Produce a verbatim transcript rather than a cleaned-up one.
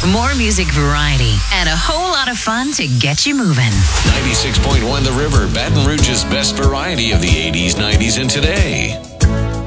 More music variety and a whole lot of fun to get you moving. ninety-six point one The River, Baton Rouge's best variety of the eighties, nineties, and today.